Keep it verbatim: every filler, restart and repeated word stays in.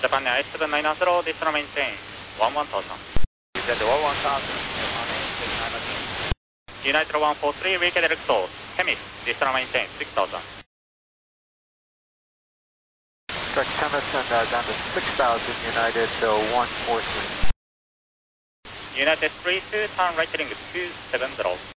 Japan Air seven nine zero, descend maintain one one thousand. Descend one one thousand, Japan Air seven nine zero. United one four three, weekend Exhaust, Hemis, descend maintain six thousand. Correct, Hemis and uh, down to six thousand, United uh, one four three. United three two, turn right heading two seven zero.